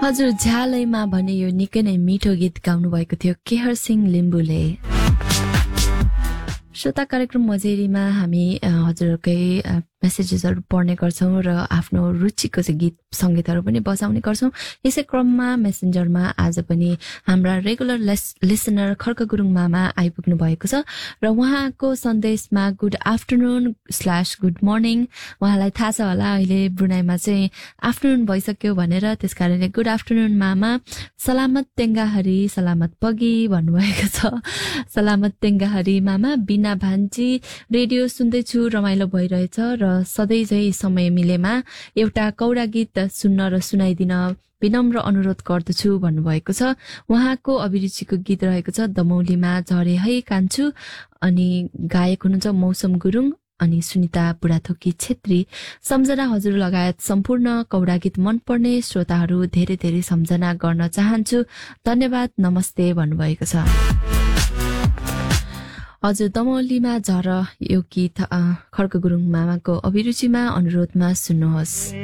हजुर झ्यालैमा भने यो निकै नै मिठो गीत गाउनु भएको थियो केहर सिंह लिम्बुले। श्रोता कार्यक्रम मजेरीमा हामी हजुरकै मेसेजेसहरू पढ्ने गर्छौं र आफ्नो रुचिको चाहिँ गीत संगीतहरू पनि बजाउने गर्छौं। यसै क्रममा मेसेन्जरमा आज पनि हाम्रा रेगुलर लिसनर खर्क गुरुङ मामा आइपुग्नु भएको छ र उहाँको सन्देशमा गुड आफ्टरनुन / गुड मर्निङ। उहाँलाई थाहा छ होला अहिले ब्रुनाईमा चाहिँ आफ्टरनुन भइसक्यो भनेर, त्यसकारणले गुड आफ्टरनुन मामा, सलामत तेङ्गाहरी सलामत पगी भन्नुभएको छ। सलामत तेङ्गाहरी मामा, बिना भान्जी रेडियो सुन्दैछु, रमाइलो भइरहेछ र सधैँ झै समय मिलेमा एउटा कौडा गीत सुन्न र सुनाइदिन विनम्र अनुरोध गर्दछु भन्नुभएको छ। उहाँको अभिरुचिको गीत रहेको छ दमौलीमा झरे है कान्छु, अनि गायक हुनुहुन्छ मौसम गुरुङ अनि सुनिता बुढाथोकी छेत्री। सम्झना हजुर लगायत सम्पूर्ण कौडा गीत मनपर्ने श्रोताहरू धेरै धेरै सम्झना गर्न चाहन्छु, धन्यवाद, नमस्ते भन्नुभएको छ। हजुर दमौलीमा झर यो गीत खर्क गुरुङ मामाको अभिरुचिमा अनुरोधमा सुन्नुहोस्।